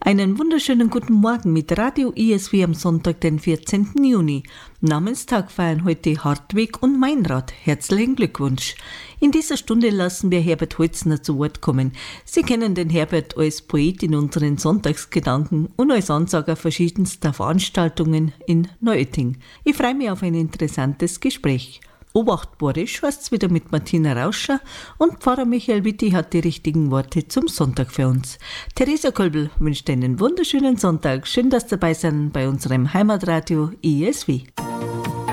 Einen wunderschönen guten Morgen mit Radio ISW am Sonntag, den 14. Juni. Namenstag feiern heute Hartwig und Meinrad. Herzlichen Glückwunsch. In dieser Stunde lassen wir Herbert Holzner zu Wort kommen. Sie kennen den Herbert als Poet in unseren Sonntagsgedanken und als Ansager verschiedenster Veranstaltungen in Neuötting. Ich freue mich auf ein interessantes Gespräch. Obacht Borisch heißt's wieder mit Martina Rauscher und Pfarrer Michael Witti hat die richtigen Worte zum Sonntag für uns. Theresa Kolbel wünscht einen wunderschönen Sonntag. Schön, dass Sie dabei sind bei unserem Heimatradio ISW.